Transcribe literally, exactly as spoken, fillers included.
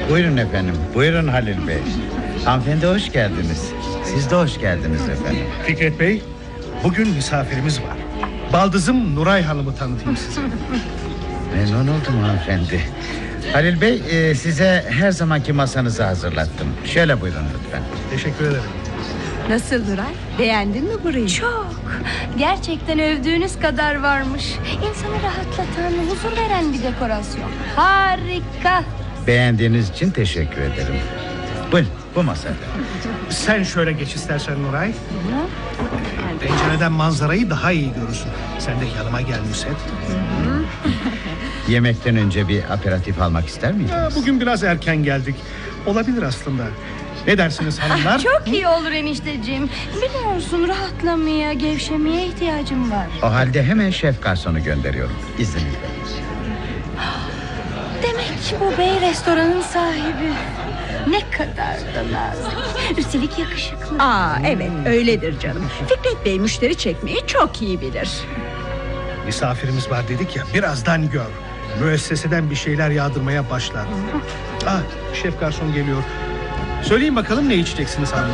Buyurun efendim, buyurun Halil Bey. Hanımefendi hoş geldiniz. Siz de hoş geldiniz efendim. Fikret Bey, bugün misafirimiz var. Baldızım Nuray Hanım'ı tanıtayım size. Memnun oldum hanımefendi. Halil Bey, e, size her zamanki masanızı hazırlattım. Şöyle buyurun lütfen. Teşekkür ederim. Nasıl Nuray? Beğendin mi burayı? Çok. Gerçekten övdüğünüz kadar varmış. İnsanı rahatlatan, huzur veren bir dekorasyon. Harika. Beğendiğiniz için teşekkür ederim. Buyurun, bu masada. Sen şöyle geç istersen Nuray. Pencereden manzarayı daha iyi görürsün. Sen de yanıma gel Nusret. Yemekten önce bir aperatif almak ister Ya, miydiniz? bugün biraz erken geldik. Olabilir aslında. Ne dersiniz hanımlar? Çok iyi olur enişteciğim. Biliyorsun rahatlamaya, gevşemeye ihtiyacım var. O halde hemen şef garsonu gönderiyorum. İzninizle. Demek bu bey restoranın sahibi. Ne kadar da nazik. Üstelik yakışıklı. Aa evet öyledir canım. Fikret Bey müşteri çekmeyi çok iyi bilir. Misafirimiz var dedik ya, birazdan gör. Müesseseden bir şeyler yağdırmaya başlar. Ah, şef garson geliyor. Söyleyin bakalım ne içeceksiniz hanımlar?